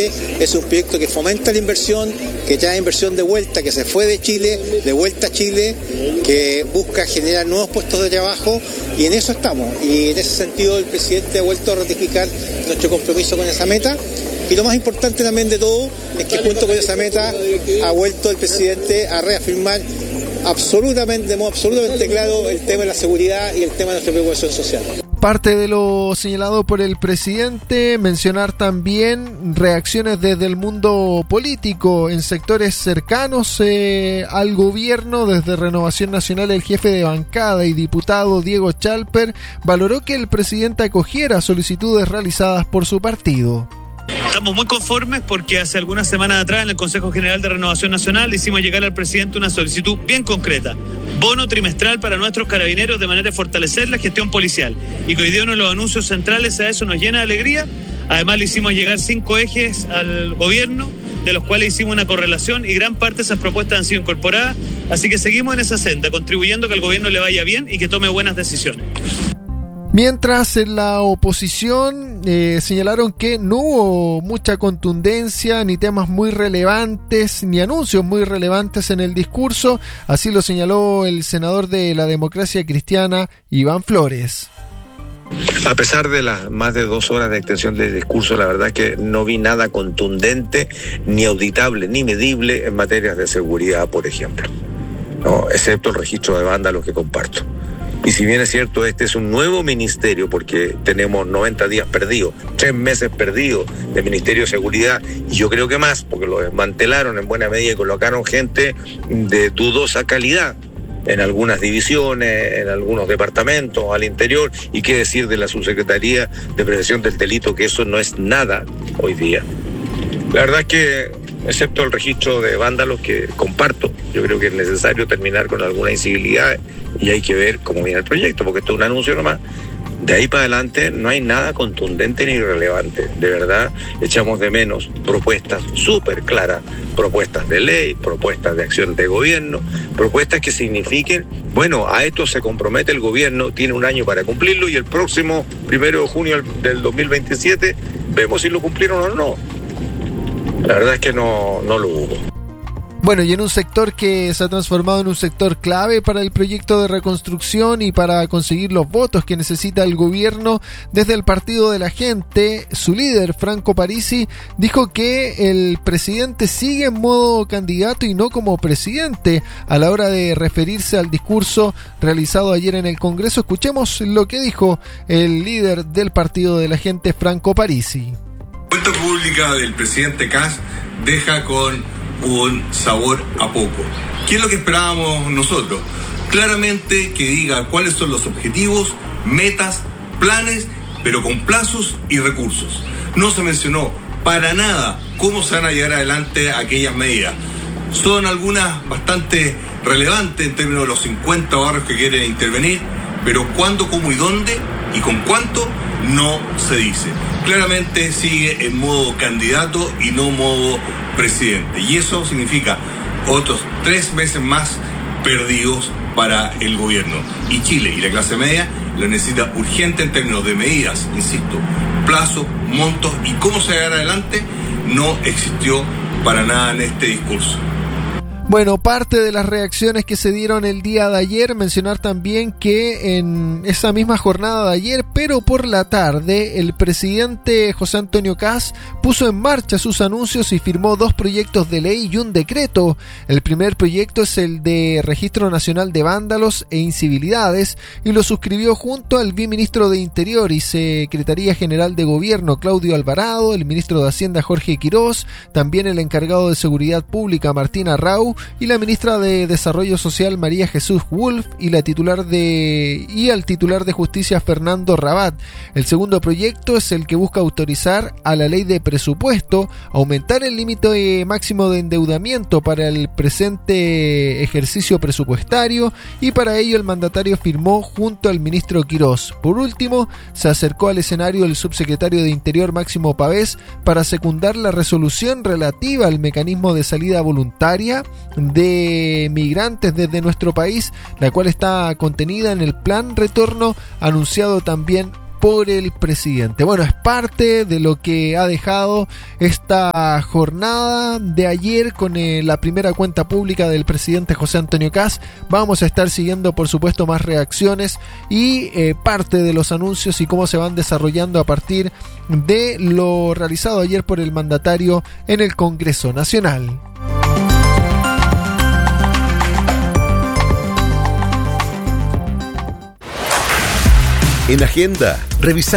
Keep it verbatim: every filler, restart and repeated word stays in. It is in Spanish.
presidente es un proyecto que fomenta la inversión, que trae inversión de vuelta, que se fue de Chile, de vuelta a Chile, que busca generar nuevos puestos de trabajo, y en eso estamos. Y en ese sentido el presidente ha vuelto a ratificar nuestro compromiso con esa meta. Y lo más importante también de todo es que junto con esa meta ha vuelto el presidente a reafirmar absolutamente, de modo absolutamente claro, el tema de la seguridad y el tema de nuestra preocupación social. Parte de lo señalado por el presidente, mencionar también reacciones desde el mundo político en sectores cercanos eh, al gobierno. Desde Renovación Nacional, el jefe de bancada y diputado Diego Chalper valoró que el presidente acogiera solicitudes realizadas por su partido. Estamos muy conformes porque hace algunas semanas atrás en el Consejo General de Renovación Nacional le hicimos llegar al presidente una solicitud bien concreta: bono trimestral para nuestros carabineros, de manera de fortalecer la gestión policial, y que hoy día uno de los anuncios centrales a eso nos llena de alegría. Además le hicimos llegar cinco ejes al gobierno, de los cuales hicimos una correlación, y gran parte de esas propuestas han sido incorporadas, así que seguimos en esa senda, contribuyendo a que al gobierno le vaya bien y que tome buenas decisiones. Mientras en la oposición eh, señalaron que no hubo mucha contundencia, ni temas muy relevantes, ni anuncios muy relevantes en el discurso. Así lo señaló el senador de la Democracia Cristiana, Iván Flores. A pesar de las más de dos horas de extensión del discurso, la verdad es que no vi nada contundente, ni auditable, ni medible en materias de seguridad, por ejemplo, no, excepto el registro de vándalos que comparto. Y si bien es cierto, este es un nuevo ministerio, porque tenemos noventa días perdidos, tres meses perdidos de Ministerio de Seguridad, y yo creo que más, porque lo desmantelaron en buena medida y colocaron gente de dudosa calidad en algunas divisiones, en algunos departamentos al interior, y qué decir de la Subsecretaría de Prevención del Delito, que eso no es nada hoy día. La verdad es que, excepto el registro de vándalos que comparto, yo creo que es necesario terminar con alguna incivilidad y hay que ver cómo viene el proyecto, porque esto es un anuncio nomás. De ahí para adelante no hay nada contundente ni relevante. De verdad, echamos de menos propuestas súper claras, propuestas de ley, propuestas de acción de gobierno, propuestas que signifiquen, bueno, a esto se compromete el gobierno, tiene un año para cumplirlo, y el próximo primero de junio del dos mil veintisiete vemos si lo cumplieron o no. La verdad es que no, no lo hubo. Bueno, y en un sector que se ha transformado en un sector clave para el proyecto de reconstrucción y para conseguir los votos que necesita el gobierno, desde el Partido de la Gente, su líder, Franco Parisi, dijo que el presidente sigue en modo candidato y no como presidente a la hora de referirse al discurso realizado ayer en el Congreso. Escuchemos lo que dijo el líder del Partido de la Gente, Franco Parisi. La cuenta pública del presidente Kast deja con un sabor a poco. ¿Qué es lo que esperábamos nosotros? Claramente que diga cuáles son los objetivos, metas, planes, pero con plazos y recursos. No se mencionó para nada cómo se van a llevar adelante aquellas medidas. Son algunas bastante relevantes en términos de los cincuenta barrios que quieren intervenir, pero cuándo, cómo y dónde y con cuánto no se dice. Claramente sigue en modo candidato y no modo presidente, y eso significa otros tres meses más perdidos para el gobierno, y Chile y la clase media lo necesita urgente en términos de medidas, insisto, plazo, montos y cómo se llevará adelante. No existió para nada en este discurso. Bueno, parte de las reacciones que se dieron el día de ayer, mencionar también que en esa misma jornada de ayer, pero por la tarde, el presidente José Antonio Kast puso en marcha sus anuncios y firmó dos proyectos de ley y un decreto. El primer proyecto es el de Registro Nacional de Vándalos e Incivilidades, y lo suscribió junto al viceministro de Interior y Secretaría General de Gobierno, Claudio Alvarado, el ministro de Hacienda, Jorge Quirós, también el encargado de Seguridad Pública, Martín Arrau, y la ministra de Desarrollo Social, María Jesús Wolf, y la titular de y al titular de Justicia, Fernando Rabat. El segundo proyecto es el que busca autorizar a la ley de presupuesto aumentar el límite máximo de endeudamiento para el presente ejercicio presupuestario, y para ello el mandatario firmó junto al ministro Quirós. Por último, se acercó al escenario el subsecretario de Interior, Máximo Pavés, para secundar la resolución relativa al mecanismo de salida voluntaria de migrantes desde nuestro país, la cual está contenida en el plan retorno anunciado también por el presidente. Bueno, es parte de lo que ha dejado esta jornada de ayer con eh, la primera cuenta pública del presidente José Antonio Kast. Vamos a estar siguiendo, por supuesto, más reacciones y eh, parte de los anuncios y cómo se van desarrollando a partir de lo realizado ayer por el mandatario en el Congreso Nacional. En Agenda, revisamos